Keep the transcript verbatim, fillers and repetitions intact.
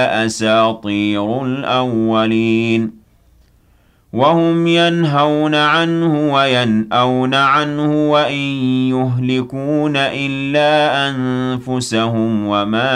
أَسَاطِيرُ الْأَوَّلِينَ وَهُمْ يَنْهَوْنَ عَنْهُ وَيَنْأَوْنَ عَنْهُ وَإِن يُهْلِكُونَ إِلَّا أَنفُسَهُمْ وَمَا